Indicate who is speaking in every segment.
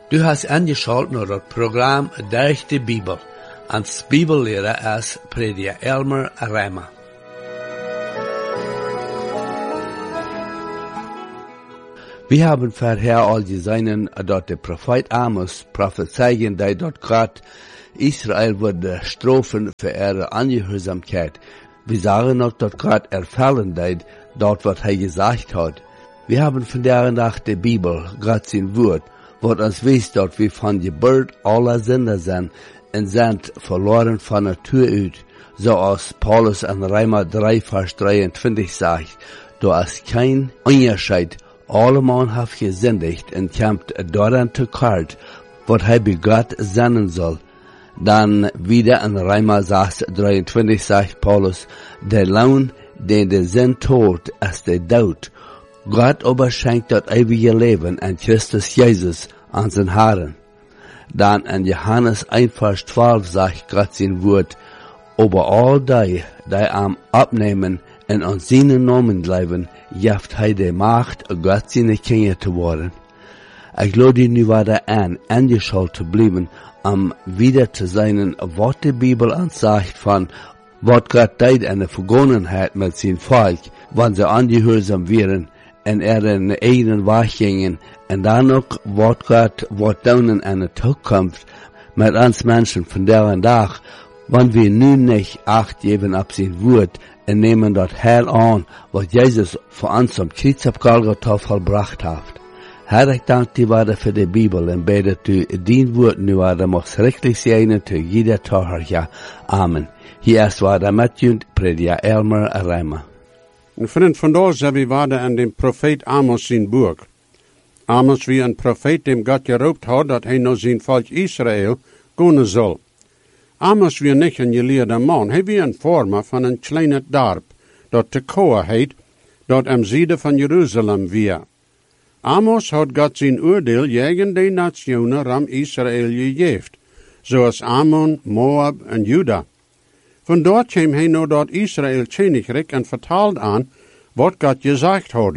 Speaker 1: Du hast angeschaut naar het programma Durch de Bibel. Als Bibellehrer ist Prediger Elmer Reimer. Wir haben vorher all gesehen, dass der Prophet Amos prophezeien, dass Gott Israel würde strafen für ihre Angehörigkeit. Wir sagen auch, dass Gott erfüllen wird, dort was er gesagt hat. Wir haben von der Nacht der Bibel, Gott sein Wort, was uns weiß, dass wir von Geburt aller Sünder sind und sind verloren von Natur aus, so als Paulus in Römer 3, Vers 23 sagt, da ist kein Unterschied. Allemal hat gesündigt und kommt daran zu kort, was er bei Gott senden soll. Dann wieder in Römer 6, 23 sagt Paulus, der Lohn, den der Sinn tut, ist der Tod. Gott aber schenkt das ewige Leben an Christus Jesus, unseren Herrn. Dann in Johannes 1, Vers 12 sagt Gott sein Wort, aber all die am abnehmen en aan zijn namen blijven, heeft hij de macht, God zijn Kinder te worden. Ik lade nu weer aan, aangeschaut te blijven, om wieder te zijn wat de Bibel ons zegt van wat God deed in de vergangenheid met zijn volk, wanneer ze aangehoorzaam waren en in eigen weg gingen, en dan ook wat God wordt doen in de toekomst met ons mensen van deze dag, wanneer we nu niet acht geven op zijn woord, en nemen dat heel aan wat Jezus voor ons op Kruis op Golgotha volbracht heeft. Herr, ik dank die waarde voor de Bibel en bid dat u dien woord nu waarde mag schriftelijk zijn te ieder toehoorder. Amen. Hier is waarde met u, Prediger Elmer Reimer.
Speaker 2: En vriend, vandaag zijn we waarde aan de profeet Amos zijn boek. Amos wie een profeet dem God geroopt had dat hij naar zijn volk Israël komen zal. Amos wie niet een geleerde man, hij wie een vormer van een kleine dorp, dat Tekoa heet, dat am zuiden van Jeruzalem wie. Amos had God zijn oordeel tegen de nationen ram Israël gegeven, zoals Ammon, Moab en Juda. Vandaar kwam hij naar dat Israël koninkrijk en vertaalde aan wat God gezegd had.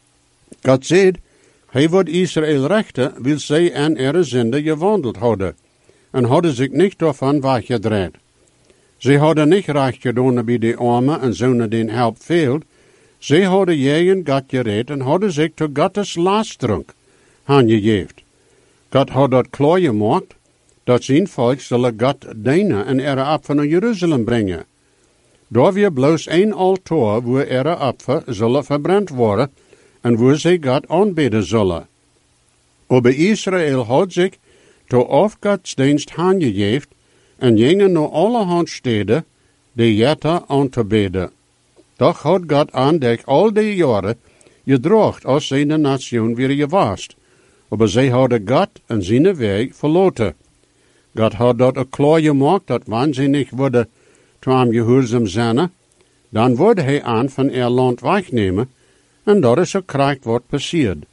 Speaker 2: God zei, hij wordt Israël rechten, wil zij aan ihre zinde gewandeld hadden. En hadden zich niet daarvan weggedraaid. Ze hadden niet recht gedaan bij de armen en zonen den help veelt. Ze hadden tegen God gereed en hadden zich tot Gods lastdruk aangegeven. God had dat klaar gemaakt, dat zijn volk zullen God dienen en ihre opfer naar Jeruzalem brengen. Daar weer bloos één altaar waar ihre opfer zullen verbrand worden en waar ze God aanbidden zullen. Aber Israël had zich to afgodsdienst aangegeven en gingen naar allerhand steden de Jetta aan te bidden. Doch had God aandek al die jaren gedraagd als zijn nation weer gewaast, maar zij hadden God en zijn weg verlaten. God had dat ook klaar gemaakt dat wanneer ze niet worden te hem gehoorzaam zijn, dan wordt hij aan van ihr land wegnemen en dat is ook krijgt wat passiert.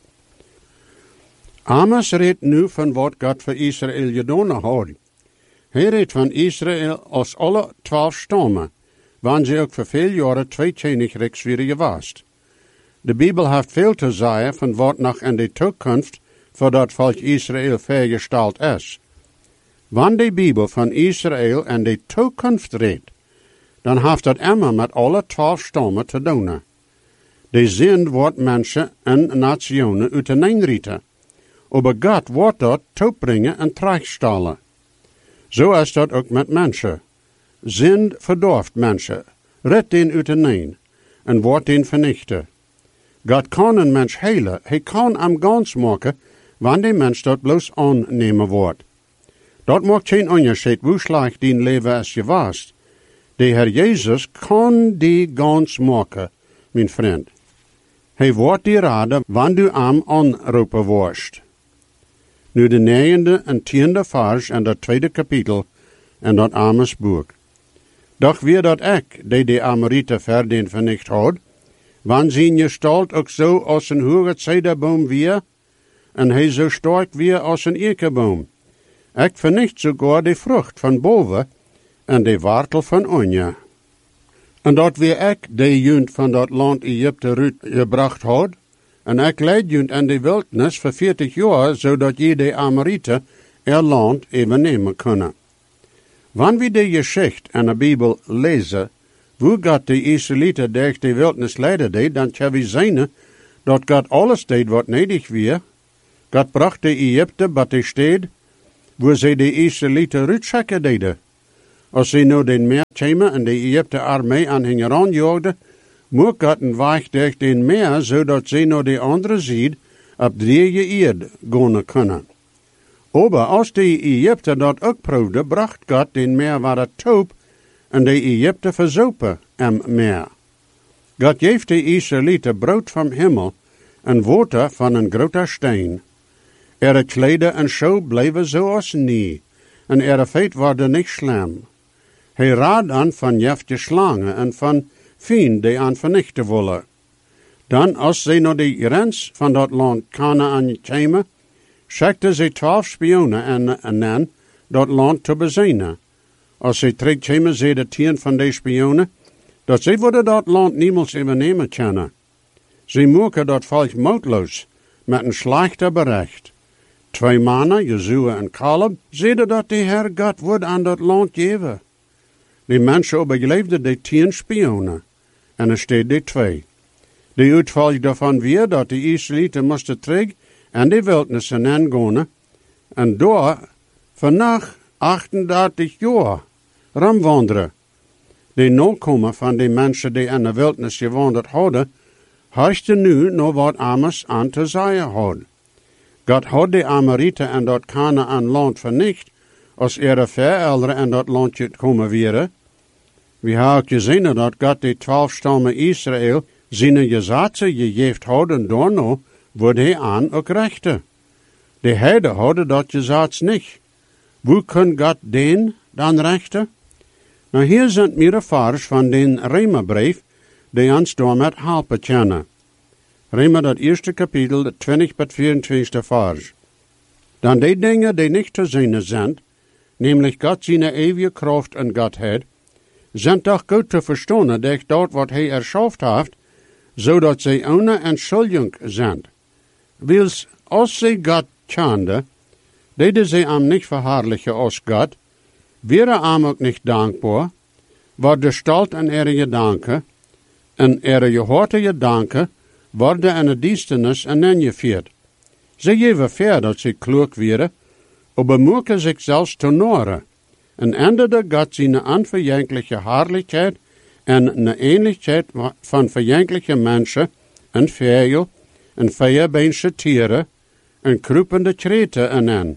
Speaker 2: Amos redt nu van wat God voor Israël gedaan had. Hij redt van Israël als alle 12 stammen, wanneer ze ook voor veel jaren 2 koninkrijks weer gewaast. De Bibel heeft veel te zeggen van wat nog in de toekomst voor dat volk Israël vergesteld is. Wanneer de Bibel van Israël en de toekomst redt, dan heeft dat immer met alle 12 stammen te doen. De zin wordt mensen en nationen uiteenrieten. Aber God wordt dat toebrengen en terechtstellen. Zo is dat ook met mensen. Zind verdorft mensen, redt den uiteen en wordt den vernichten. God kan een mens helen, hij kan hem gans maken, wanneer de mens dat bloos aannemen wordt. Dat maakt geen onderscheid hoe slecht die leven is geweest. De Heer Jezus kan die gans maken, mijn vriend. Hij wordt die raden wanneer u hem aanroepen wordt. Nu de 9e en 10e vers en dat 2e kapitel en dat Amos boek. Doch weer dat ik, die de Amorite verdien vernicht had, wanneer zijn gestalt ook zo als een hoge cederboom weer, en hij zo sterk weer als een eikeboom. Ik vernicht sogar de vrucht van boven en de wortel van onder. En dat weer ik de junt van dat land Egypte uit gebracht had, En ik leid junt aan de wildnis voor 40 jaar, zodat je de Amorite land even nemen kunnen. Wanneer we de geschichte en de Bijbel lezen, hoe God de Israëlieten durch de wildnis leiden deed, dan kunnen we zien dat God alles deed wat nodig was. God bracht de Egypten bij de stad, waar ze de Israëlieten uitschikken deden. Als ze nu den meer kwamen en de Egypten armee aan hen aanjaagden, moest God een weg durch den meer, zodat ze naar de andere zijde op drie eerd gaan kunnen. Maar als de Egypten dat ook proefden, bracht God den meer waar het toop en de Egypten verzopen am meer. God geeft de Israëlieten brood van hemel en water van een grote steen. Kleden en show bleven zoals nie, en feit worden niet slam. Hij raad aan van jefte slangen en van vien die aan vernichten willen. Dan, als ze naar de grens van dat land Kanaan kwamen, schikten ze 12 spionen en dat land te bezien. Als ze terugkwamen, zeiden 10 van de spionen, dat ze worden dat land niemals overnemen kunnen. Ze maken dat volk moedloos, met een slechte bericht. 2 mannen, Jozua en Caleb, zeiden dat de Heer God wordt aan dat land geven. De mensen overleefden de 10 spionen, en er steed de 2. De uitval daarvan weer dat de Israëlieten moesten terug en de wildnis gaan, en door vannacht 38 jaar rondwandelen. De nakomen van de mensen die in de wildnis gewandeld hadden, harsten nu nog wat Amos aan te zeggen hadden. God had de Amorieten en dat Kanaan land vernicht, als verouderen en dat landje komen weer. We hebben ook gezien dat God de 12 stammen Israël zijn gezaten gegeven had en daarna wordt hij aan ook rechten. De heiden hadden dat gezats niet. Hoe kan God den dan rechten? Nou, hier zijn meer vers van den Römerbrief, die ons daarmee helpen kunnen. Römer dat eerste kapitel, de 20 tot 24 vers. Dan die dingen die niet te zien zijn, namelijk God zijn eeuwige kracht en Godheid, zijn toch goed te verstaan durch dat wat hij erschaft heeft, zodat zij ohne entschuldiging zijn. Wils, als zij God kende, deden zij hem niet verherrlichen als God, wäre hem ook niet dankbaar, war de stalt en gedanken, en gehoorde gedanken, worden in de dienstenis en ingevierd. Ze geven ver dat ze klug werden, maar bemoeken zich zelfs te noren, en änderde God zijn onverjankelijke heerlijkheid en een ähnlichkeit van verjankelijke mensen, en vijel, en vijebeense tieren, en kruipende kreten en.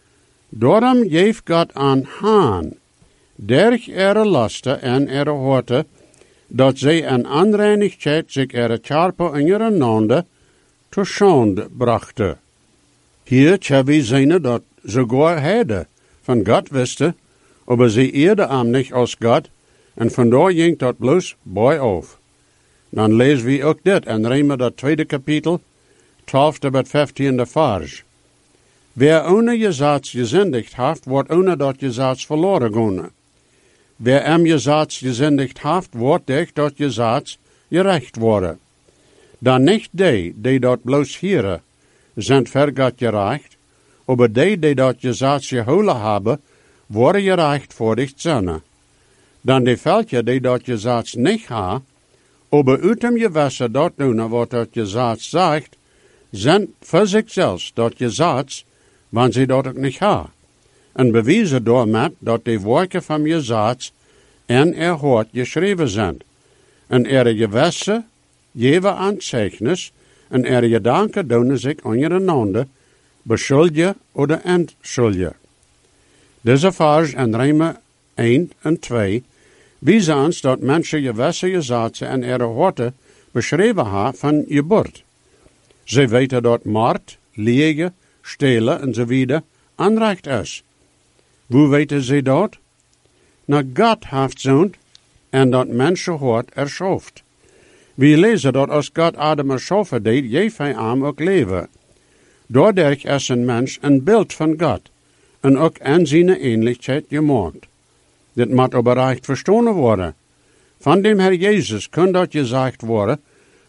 Speaker 2: Daarom geeft God aan haan, durch lasten en horten, dat zij een onreinigheid zich karpen in ihre nande te schande brachten. Hier kunnen we zien dat sogar heiden van God wisten, maar ze eerden hem niet als God, en vandaar ging dat bloos bij af. Dan lezen we ook dit in Römer dat 2 kapitel, 12 tot 15 vers. Wer ohne Gesetz gesündigt heeft, wordt ohne dat Gesetz verloren gaan. Wer am Gesetz gesündigt heeft, wordt durch dat Gesetz gerecht worden. Dan nicht die dat bloos hieren, zijn ver God gerecht, aber die dat Gesetz gehouden hebben, worden gerecht voor dich zinnen. Dan die veltje die dat Gesetz niet ha, aber uit dem Gewässer dat doen wat dat Gesetz zegt, zijn voor zichzelf dat Gesetz, wanneer ze dat ook niet ha. En bewijzen daarmee dat de woorden van Gesetz en hoort geschreven zijn. En gewässer geven aanzeichnis, en gedanken doen zich ondereinander, beschuldigen oder entschuldigen. Deze vers in Römer 1 en 2 wijzen ons dat mensen gewässer gesetze en hoorten beschreven hebben van geboorte. Ze weten dat moord, liegen, stelen enzovoort aanrecht is. Hoe weten ze dat? Nou, God heeft zo'n en dat mensen hoort erschaft. We lezen dat als God Adam erschaffen deed, geeft hij hem ook leven. Doordat is een mens een beeld van God en ook in zijn ähnlichkeit gemaakt. Dit moet aber recht verstaan worden. Van dem Herr Jezus kan dat gezegd worden,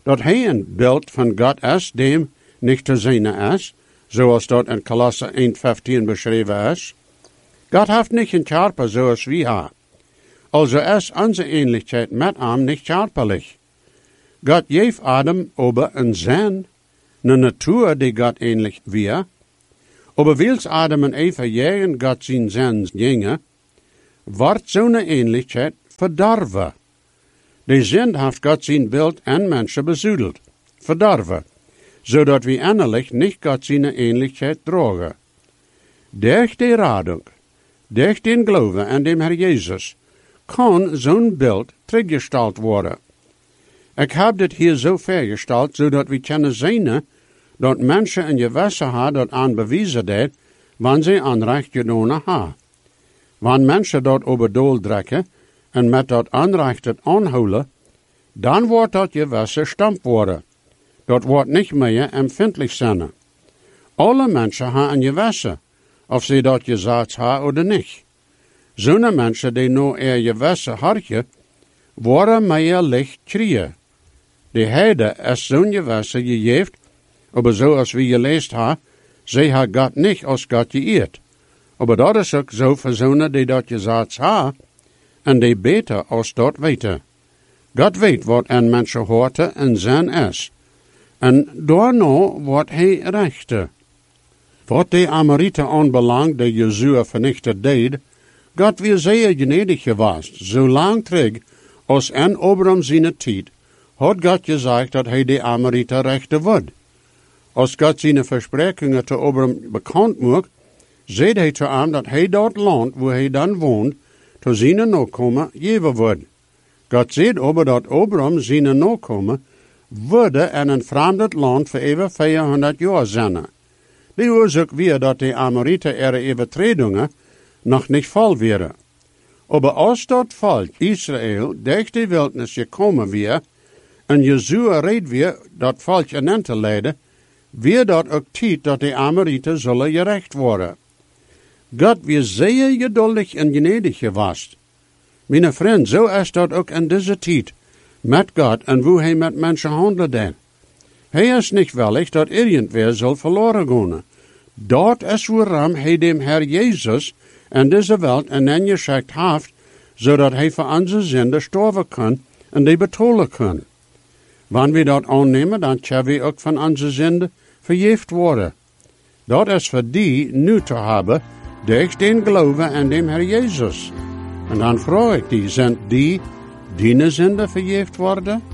Speaker 2: dat hij een beeld van God is, dem niet te zijn is, zoals dat in Kolosser 1:15 beschreven is. God heeft niet een Körper zoals we hebben. Also is onze ähnlichkeit met hem niet körperlich. God geeft Adam aber een Sinn, eine Natur, die Gott ähnlich wir. Aber wils Adam en Eva jagen Gott zijn Sinn gingen, wordt zo'n Ähnlichkeit verdorven. De Sinn heeft Gott zijn Bild en mensen bezoedeld, verdorven, zodat we innerlich niet Gott zijn Ähnlichkeit drogen. Durch die Radung, durch den Glauben an dem Herr Jesus, kan zo'n Bild teruggesteld worden. Ik heb dit hier zo vergesteld, zodat we kunnen zien dat mensen een gewisse hebben dat aan bewijzen dat, wanneer ze aanrecht gedaan hebben. Wanneer mensen dat overdoel trekken en met dat aanrecht het aanhouden, dan wordt dat gewisse stamp worden. Dat wordt niet meer empfindelijk zijn. Alle mensen hebben een gewisse, of ze dat gezegd hebben of niet. Zo'n mensen die nou gewisse hartje, worden meer licht krijgen. De heide is zo'n gewisse gegeven, maar zoals we gelezen hebben, zij hebben God niet als God geëerd. Maar dat is ook zo voor zo'n die dat gezegd hebben, en die beter als dat weten. God weet wat een mensen hoort en zijn is. En daarna wordt hij rechter. Wat de Amoriten aanbelangt, die Jozua vernichted deed, God weer zeer gnädig geweest, zo lang terug als en Abraham zijn tijd, had God gezegd dat hij de Amoriten rechten wordt. Als God zijn versprechingen te Abraham bekend maakt, zei hij te hem dat hij dat land, waar hij dan woont, te zijn nakomen geven wordt. God zei aber dat Abraham zijn nakomen worden in een vreemd land voor even 400 jaar zijn. Die oorzaak weer dat de Amoriten ihre overtredingen nog niet vol waren. Aber als dat volk Israël durch de wildnis gekomen weer, en Jozua reed weer dat volk in te leiden, weer dat ook tijd dat de Amoriten zullen gerecht worden. God weer zeer geduldig en gnädig geweest. Mijn vriend, zo is dat ook in deze tijd, met God en hoe hij met mensen handelt. Hij is niet willig dat irgendwer zal verloren gaan. Dat is waarom hij dem Herr Jezus in deze wereld een geschikt heeft, zodat hij voor onze zonde sterven kan en die betalen kan. Wanneer we dat aannemen, dan kunnen we ook van onze zonde vergeeft worden. Dat is voor die nu te hebben, durch den Glauben an dem Herr Jesus. En dan vraag ik die, zijn die zonde vergeeft worden?